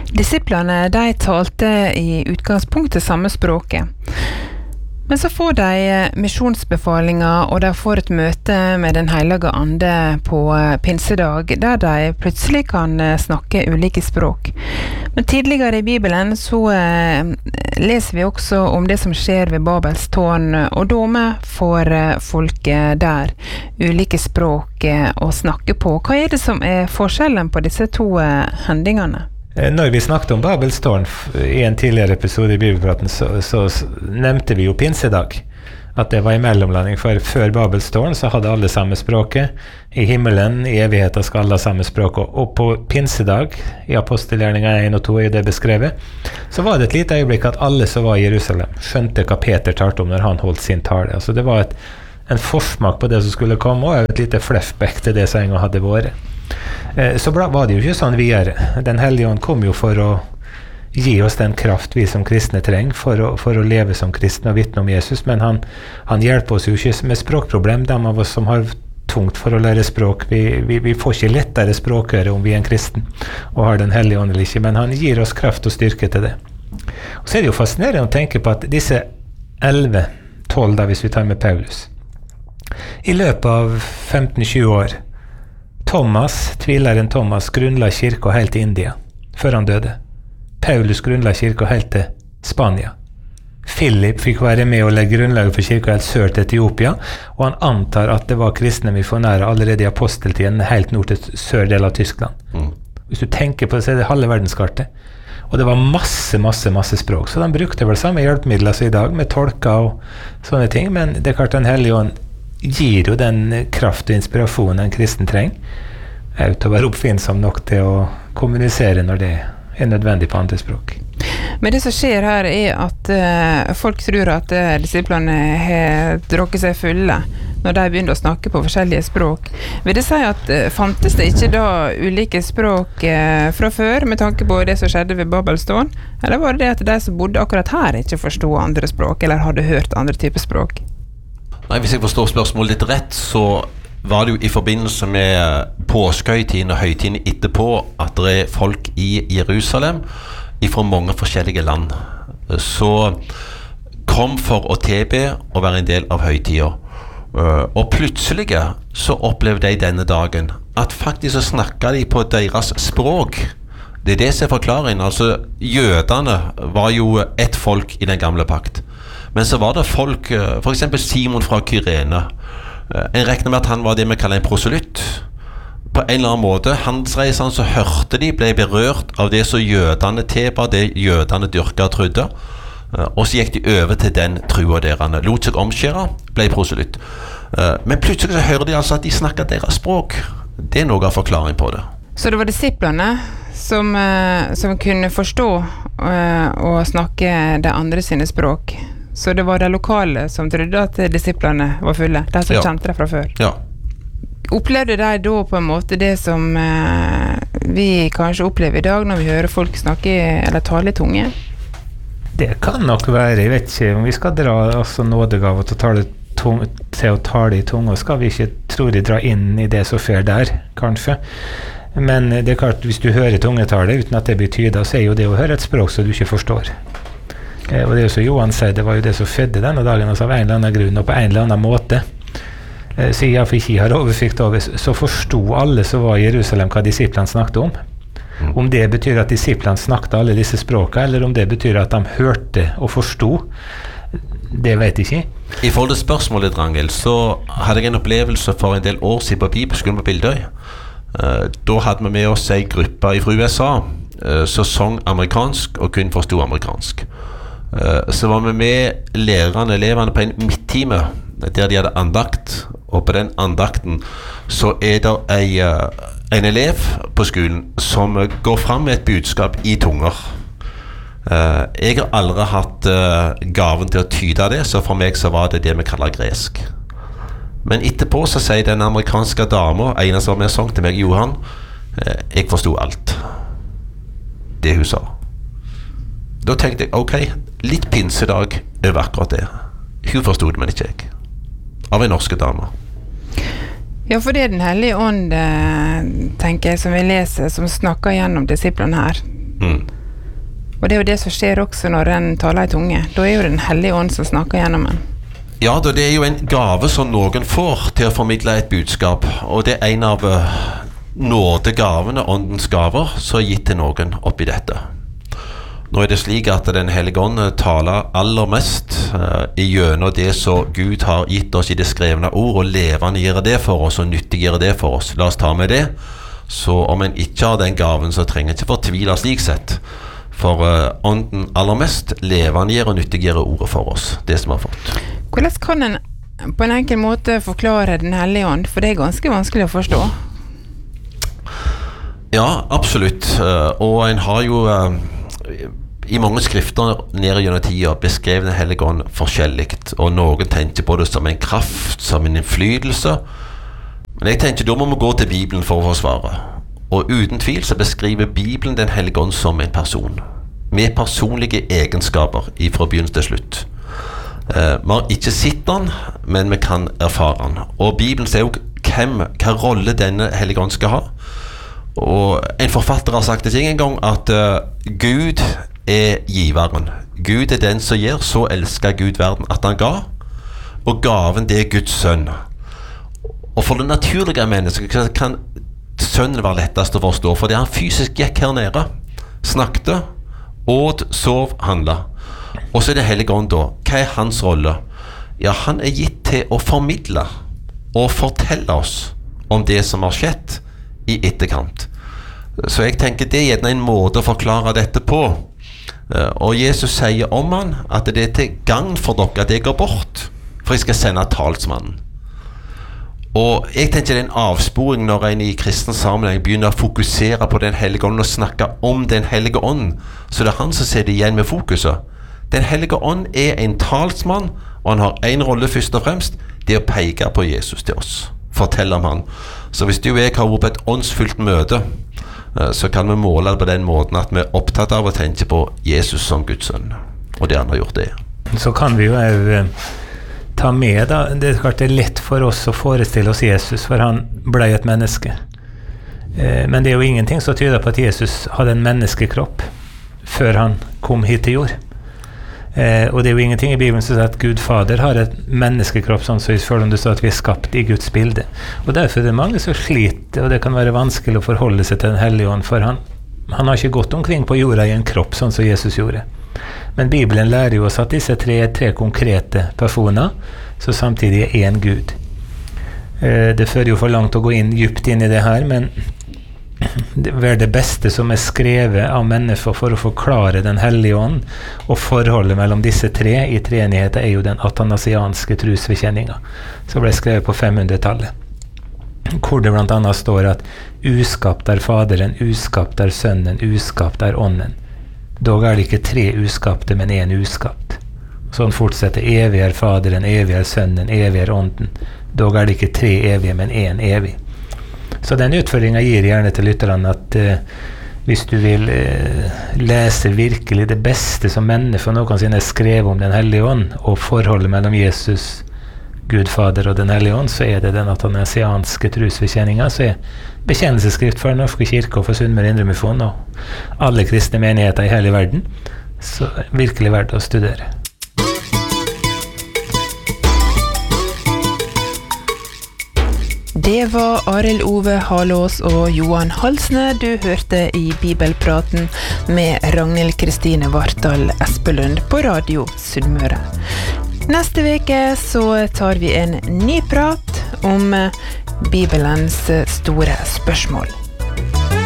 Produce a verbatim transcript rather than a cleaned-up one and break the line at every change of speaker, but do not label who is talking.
Disiplene, de talte i utgangspunktet samme språket. Men så får de misjonsbefalinger, og de får et møte med den hellige ande på pinsedag, der de plutselig kan snakke ulike språk. Men tidligere i Bibelen så eh, leser vi også om det som skjer ved Babels tårn, og da får folket der ulike språk å snakke på. Hva er det som er forskjellen på disse to hendingene?
Når vi snakket om Babels tårn i en tidligere episode i Bibelpraten, så, så nevnte vi jo pinsedag, at det var en mellomlanding, for før Babels tårn så hadde alle samme språket. I himmelen, i evigheten skal alle samme språk, og på pinsedag, i apostelgjerninger en og to er det beskrevet, så var det et lite øyeblikk at alle som var i Jerusalem skjønte hva Peter talte om når han holdt sin tale. Altså det var et, en forsmak på det som skulle komme, og et lite flashback til det som en gang hadde vært. Så var det jo ikke sånn videre. Den hellige ånd kom jo for å gi oss den kraft vi som kristne trenger for å, for å leve som kristne og vitne om Jesus, men han, han hjelper oss jo ikke med språkproblem. De av oss som har tungt for å lære språk, vi, vi, vi får ikke lettere språkøre om vi er en kristen og har den hellige ånd eller ikke, men han gir oss kraft og styrke til det. Og så er det jo fascinerende å tenke på at disse elleve, tolv da hvis vi tar med Paulus, i løpet av femten til tjue år, Thomas, tvileren Thomas, grunnla kirka helt til India, før han døde. Paulus grunnla kirka helt til Spania. Philip fikk være med og legge grunnlaget for kirka helt sør til Etiopia, og han antar at det var kristne misjonærer allerede i aposteltiden helt nord til sør del av Tyskland. Mm. Hvis du tenker på det, så er det halve verdenskartet. Og det var masse, masse, masse språk. Så de brukte vel samme hjelpemidler som i dag, med tolker og sånne ting, men det er klart den hellige ånd gir jo den kraft og inspirasjon en kristen trenger, er jo til å være oppfinnsom nok til å kommunisere når det er nødvendig på andre språk.
Men det som skjer her er at uh, folk tror at uh, disiplene har drukket seg fulle når de begynner å snakke på forskjellige språk. Vil det si at uh, fantes det ikke da ulike språk uh, fra før med tanke på det som skjedde ved Babels tårn? Eller var det det at de som bodde akkurat her ikke forstod andre språk, eller hadde hørt andre typer språk?
Nei, hvis jeg forstår spørsmålet litt rett, så var det jo i forbindelse med påskehøytiden og høytiden etterpå at det er folk i Jerusalem fra mange forskjellige land som kom for å tilbe og være en del av høytiden. Og plutselig så opplevde de denne dagen at faktisk så snakket de på deres språk. Det er det som er forklaringen. Altså, jødene var jo et folk i den gamle pakt. Men så var det folk, for eksempel Simon fra Kyrene. En regner med at han var det vi kaller en proselytt. På en eller annen måte, handelsreisene så hørte de, ble berørt av det som jødene tilba, det jødene dyrket og trodde. Og så gikk de over til den trua derene. Lot seg omskjære, ble proselytt. Men plutselig så hører de altså at de snakket deres språk. Det er noe av forklaring på det.
Så det var disiplene som, som kunne forstå og snakke det andre sine språk? Så det var de lokale som trodde at disiplene var fulle, de som ja. Kjente det fra før.
Ja.
Opplevde de da på en måte det som eh, vi kanskje opplever i dag når vi hører folk snakke eller tale i tunge?
Det kan nok være, jeg vet ikke om vi skal dra også nådegaver til å tale, tung, til å tale i tunge, skal vi ikke trolig dra inn i det som skjer der, kanskje. Men det er klart, hvis du hører tungetale uten at det blir tydet, så er jo det å høre et språk som du ikke forstår. Eh, og det er jo så Johan sier, det var jo det som fødde denne dagen, altså av en eller annen grunn og på en eller annen måte. Eh, så jeg for ikke har overfikt over, så forstod alle som var i Jerusalem hva disiplene snakket om. Mm. Om det betyr at disiplene snakket alle disse språkene, eller om det betyr at de hørte og forstod, det vet jeg ikke.
I forhold til spørsmålet, Rangel, så hadde jeg en opplevelse for en del år siden på Bibelskolen på Bildøy. Uh, da hadde vi med oss en gruppe fra U S A uh, som sang amerikansk og kun forstod amerikansk. Uh, så var vi med lærerne, elevene på en midttime der de hadde andakt, og på den andakten så er det ei, uh, en elev på skolen som uh, går frem med et budskap i tunger. Uh, jeg har aldri hatt uh, gaven til å tyde det, så for meg så var det det vi kaller gresk. Men etterpå så sier den amerikanske dama, en som har sagt til meg, Johan, uh, jeg forstod alt det hun sa. Da tenkte jeg, ok, litt pinsedag over akkurat det. Hun forstod det, men ikke jeg. Av en norske dame.
Ja, for det er den hellige ånd, tenker jeg, som vi leser, som snakker gjennom disiplene her.
Mm.
Og det er jo det som skjer også når en taler i tunge. Da er jo den hellige ånd som snakker gjennom en.
Ja, det er jo en gave som noen får til å formidle et budskap, og det er en av nådegavene, åndens gaver, som er gitt til noen oppi dette. Nå er det slik at Den hellige ånd taler aller mest uh, gjennom det som Gud har gitt oss i det skrevne ord, og levende gjør det for oss, og nyttig gjør det for oss. La oss ta med det. Så om en ikke har den gaven, så trenger en ikke fortvile slik sett. For uh, ånden aller mest levendegjør og nyttiggjør ordet for oss, det som har fått.
Hvordan kan en på en enkel måte forklare Den hellige ånd? For det er ganske vanskelig å forstå.
Ja, absolutt. Uh, og en har jo uh, i mange skrifter nede gjennom tida beskrevet Den hellige ånd forskjelligt. Og noen tenker på det som en kraft, som en innflytelse. Men jeg tenker da må vi gå til Bibelen for å forsvare. Og uten tvil så beskriver Bibelen Den hellige ånd som en person, med personlige egenskaper fra begynnelse til slutt. Uh, vi har ikke sett han, men vi kan erfare han. Og Bibelen sier jo hvem, hva rolle denne hellige ånd skal ha. Og en forfatter har sagt det en gang, at uh, Gud er giveren. Gud er den som gir, så elsker Gud verden at han ga. Og gaven, det er Guds sønn. Og for det naturlige mennesket kan sønnen var lettest å forstå, fordi han fysisk gikk her nede, snakket, åt, sov, handlet. Og så er det hellige ånd da. Hva er hans rolle? Ja, han er gitt til å formidle og fortelle oss om det som har skjedd i etterkant. Så jeg tenker det er gjerne en måte å forklare dette på. Og Jesus sier om han at det er til gagn for dere at jeg går bort, for jeg skal sende talsmannen. Og jeg tenker det er en avsporing når en i kristen sammenheng begynner å fokusere på Den hellige ånd og snakke om Den hellige ånd, så det er han som sitter igjen med fokuset. Den hellige ånd er en talsmann, og han har en rolle først og fremst, det er å peke på Jesus til oss, fortelle om han. Så hvis du og jeg har vært på et åndsfullt møte, så kan vi måle det på den måten at vi er opptatt av å tenke på Jesus som Guds sønn, og det han har gjort det.
Så kan vi jo også ta med da, det er klart det er lett for oss å forestille oss Jesus, for han ble et menneske. Eh, men det er jo ingenting som tyder på at Jesus hadde en menneskekropp før han kom hit til jord. Eh, og det er jo ingenting i Bibelen som sier at Gud Fader har et menneskekropp, sånn som føler om du sa at vi er skapt i Guds bilde. Og derfor er det mange som sliter, og det kan være vanskelig å forholde seg til Den hellige ånd, for han, han har ikke gått omkring på jorda i en kropp, sånn som Jesus gjorde. Men Bibelen lærer jo oss at disse tre er tre konkrete personer, så samtidig er en Gud. Eh, det fører jo for langt å gå inn, djupt inn i det her, men det er det beste som er skrevet av mennesker for å forklare Den hellige ånd, og forholdet mellom disse tre i treenigheten er jo den atanasianske trosbekjenningen, som ble skrevet på femhundretallet. Hvor det blant annet står at uskapt er Faderen, uskapt er Sønnen, uskapt er Ånden. Dog er det ikke tre uskapte, men en uskapt. Sånn fortsetter, evig er Faderen, evig er Sønnen, evig er Ånden. Dog er det ikke tre evige, men en evig. Så den utfordringen gir gjerne til lytterne at uh, hvis du vil uh, lese virkelig det beste som mennesker noensinne er skrevet om Den hellige ånd, og forholdet mellom Jesus, Gud Fader og Den hellige ånd, så er det den atanasianske trosbekjenningen, så er bekjennelsesskrift for Den norske kirke og for Sunnmøre Indre Mission og alle kristne menigheter i hele verden, så virkelig verdt å studere.
Det var Arild Ove Halås og Johan Halsne du hørte i Bibelpraten med Ragnhild Kristine Vartdal Espelund på Radio Sunnmøre. Neste veke så tar vi en ny prat om Bibelens store spørsmål.